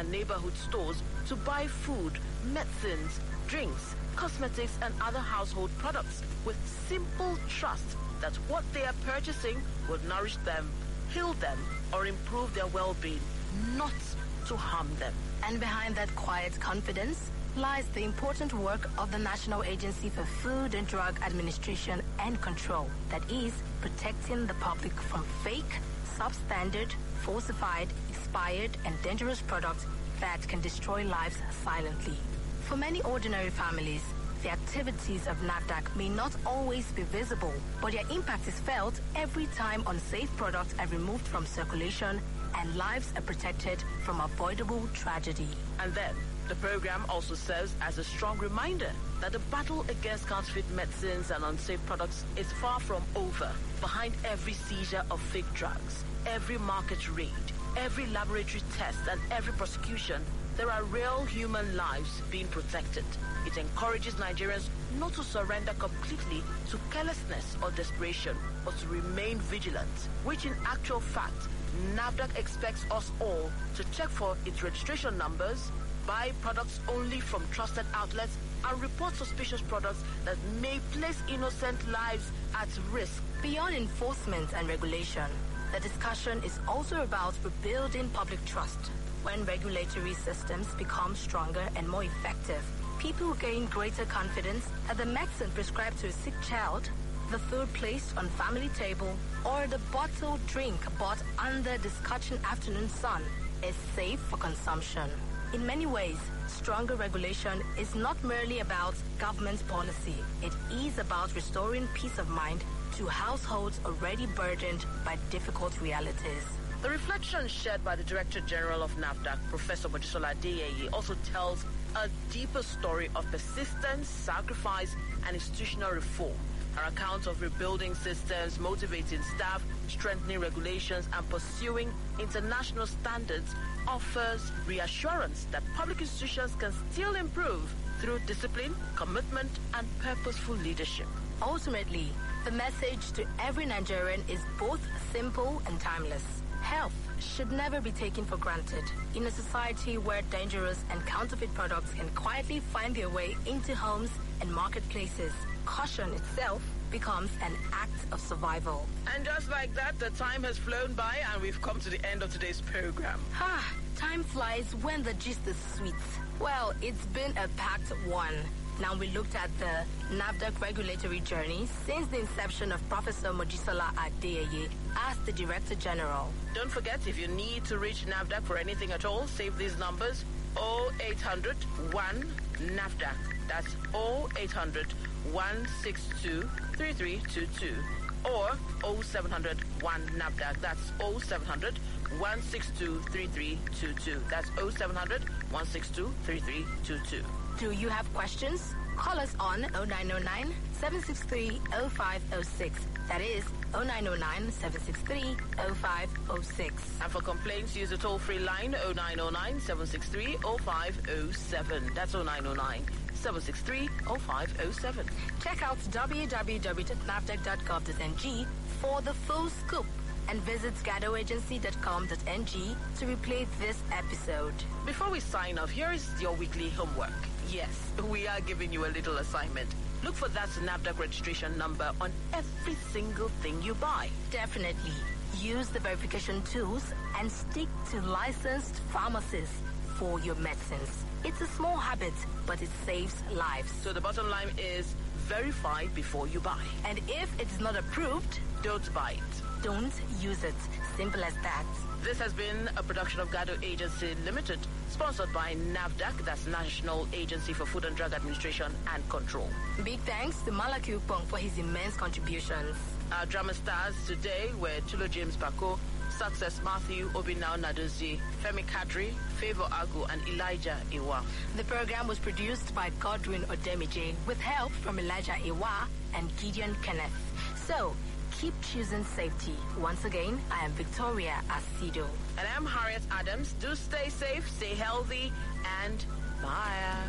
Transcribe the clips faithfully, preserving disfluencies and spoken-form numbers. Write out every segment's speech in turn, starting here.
and neighborhood stores to buy food, medicines, drinks, cosmetics, and other household products with simple trust that what they are purchasing will nourish them, heal them, or improve their well-being, not to harm them. And behind that quiet confidence lies the important work of the National Agency for Food and Drug Administration and Control, that is, protecting the public from fake, substandard, falsified, expired, and dangerous products that can destroy lives silently. For many ordinary families, the activities of NAFDAC may not always be visible, but their impact is felt every time unsafe products are removed from circulation and lives are protected from avoidable tragedy. And then, the program also serves as a strong reminder that the battle against counterfeit medicines and unsafe products is far from over. Behind every seizure of fake drugs, every market raid, every laboratory test, and every prosecution, there are real human lives being protected. It encourages Nigerians not to surrender completely to carelessness or desperation, but to remain vigilant, which in actual fact, NAFDAC expects us all to check for its registration numbers, buy products only from trusted outlets, and report suspicious products that may place innocent lives at risk. Beyond enforcement and regulation, the discussion is also about rebuilding public trust. When regulatory systems become stronger and more effective, people gain greater confidence that the medicine prescribed to a sick child, the food placed on family table, or the bottled drink bought under the scorching afternoon sun is safe for consumption. In many ways, stronger regulation is not merely about government policy. It is about restoring peace of mind to households already burdened by difficult realities. The reflection shared by the Director General of NAFDAC, Professor Mojisola Adeyeye, also tells a deeper story of persistence, sacrifice, and institutional reform. Her account of rebuilding systems, motivating staff, strengthening regulations, and pursuing international standards offers reassurance that public institutions can still improve through discipline, commitment, and purposeful leadership. Ultimately, the message to every Nigerian is both simple and timeless. Health should never be taken for granted. In a society where dangerous and counterfeit products can quietly find their way into homes and marketplaces, caution itself becomes an act of survival. And just like that, the time has flown by and we've come to the end of today's program. Ah, time flies when the gist is sweet. Well, it's been a packed one. Now we looked at the NAFDAC regulatory journey since the inception of Professor Mojisola Adeyeye as the Director General. Don't forget, if you need to reach NAFDAC for anything at all, save these numbers: oh eight hundred one NAFDAC. That's oh eight hundred one six two three three two two. Or oh seven hundred one NAFDAC. That's oh seven hundred one six two three three two two. That's oh seven hundred one six two three three two two. Do you have questions? Call us on oh nine oh nine, seven six three, oh five oh six. That is oh nine oh nine, seven six three, oh five oh six. And for complaints, use the toll-free line oh nine oh nine, seven six three, oh five oh seven. That's oh nine oh nine, seven six three, oh five oh seven. Check out w w w dot nafdac dot gov dot n g for the full scoop and visit gado agency dot com dot n g to replay this episode. Before we sign off, here is your weekly homework. Yes, we are giving you a little assignment. Look for that NAFDAC registration number on every single thing you buy. Definitely. Use the verification tools and stick to licensed pharmacies for your medicines. It's a small habit, but it saves lives. So the bottom line is verify before you buy. And if it's not approved, don't buy it. Don't use it. Simple as that. This has been a production of Gado Agency Limited, sponsored by NAFDAC, that's National Agency for Food and Drug Administration and Control. Big thanks to Malaki Upong for his immense contributions. Our drama stars today were Tulo James Bako, Success Matthew, Obinao Nadozie, Femi Kadri, Favor Agu, and Elijah Iwa. The program was produced by Godwin Odemije with help from Elijah Iwa and Gideon Kenneth. So, keep choosing safety. Once again, I am Victoria Asido. And I'm Harriet Adams. Do stay safe, stay healthy, and bye.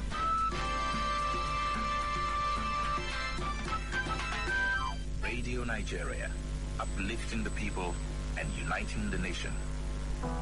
Radio Nigeria, uplifting the people and uniting the nation.